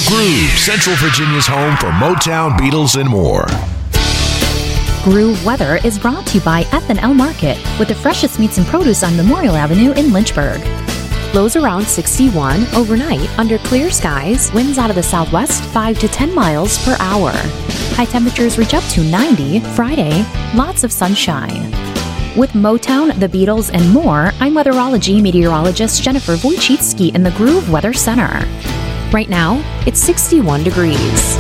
The Groove, Central Virginia's home for Motown, Beatles, and more. Groove weather is brought to you by F&L Market, with the freshest meats and produce on Memorial Avenue in Lynchburg. Lows around 61 overnight under clear skies, winds out of the southwest 5 to 10 miles per hour. High temperatures reach up to 90 Friday, lots of sunshine. With Motown, the Beatles, and more, I'm weatherology meteorologist Jennifer Wojcicki in the Groove Weather Center. Right now, it's 61 degrees.